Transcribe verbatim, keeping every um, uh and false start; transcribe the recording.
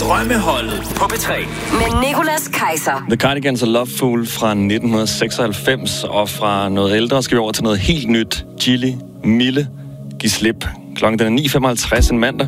Drømmeholdet på P tre. Med Nicolas Kaiser. The Cardigans og Loveful fra nitten seksoghalvfems, og fra noget ældre skal vi over til noget helt nyt. Chili, Mille, giv slip. Klokken den er ni femoghalvtreds en mandag.